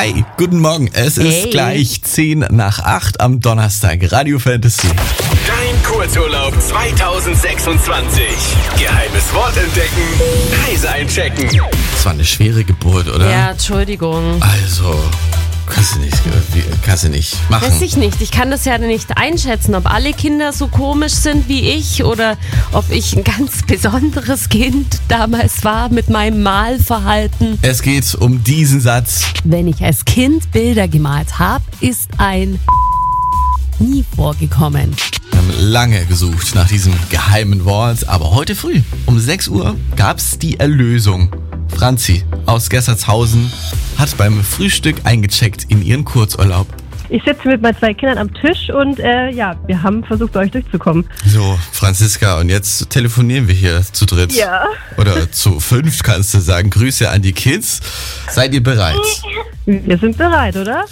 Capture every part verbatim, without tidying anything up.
Hi, guten Morgen. Es Hey. ist gleich zehn nach acht am Donnerstag. Radio Fantasy. Dein Kurzurlaub zwanzig sechsundzwanzig. Geheimes Wort entdecken. Reise einchecken. Das war eine schwere Geburt, oder? Ja, Entschuldigung. Also, kannst du nicht, wie- kannst du nicht machen. Weiß ich nicht. Ich kann das ja nicht einschätzen, ob alle Kinder so komisch sind wie ich oder ob ich ein ganz besonderes Kind damals war mit meinem Malverhalten. Es geht um diesen Satz. Wenn ich als Kind Bilder gemalt habe, ist ein nie vorgekommen. Wir haben lange gesucht nach diesem geheimen Wort, aber heute früh um sechs Uhr gab's die Erlösung. Franzi aus Gessertshausen hat beim Frühstück eingecheckt in ihren Kurzurlaub. Ich sitze mit meinen zwei Kindern am Tisch und äh, ja, wir haben versucht, bei euch durchzukommen. So, Franziska, und jetzt telefonieren wir hier zu dritt. Ja. Oder zu fünf, kannst du sagen. Grüße an die Kids. Seid ihr bereit? Wir sind bereit, oder?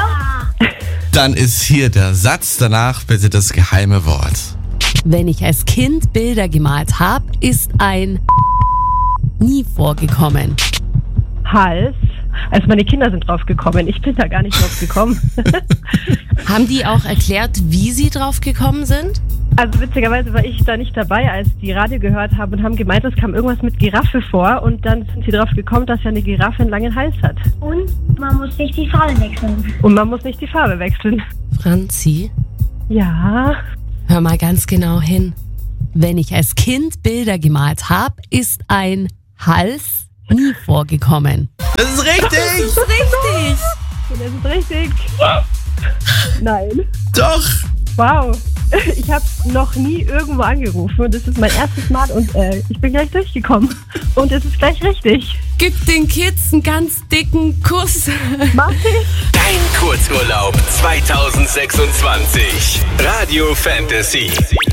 Dann ist hier der Satz, danach bitte das geheime Wort. Wenn ich als Kind Bilder gemalt habe, ist ein nie vorgekommen. Hals. Also meine Kinder sind drauf gekommen. Ich bin da gar nicht drauf gekommen. Haben die auch erklärt, wie sie drauf gekommen sind? Also witzigerweise war ich da nicht dabei, als die Radio gehört haben und haben gemeint, es kam irgendwas mit Giraffe vor und dann sind sie drauf gekommen, dass ja eine Giraffe einen langen Hals hat. Und man muss nicht die Farbe wechseln. Und man muss nicht die Farbe wechseln. Franzi, Ja. hör mal ganz genau hin. Wenn ich als Kind Bilder gemalt habe, ist ein Hals nie vorgekommen. Das ist richtig! Richtig! Das ist richtig. Nein. Doch! Wow. Ich habe noch nie irgendwo angerufen und das ist mein erstes Mal und äh, ich bin gleich durchgekommen. Und es ist gleich richtig. Gib den Kids einen ganz dicken Kuss. Mach ich. Dein Kurzurlaub zwanzig sechsundzwanzig. Radio Fantasy.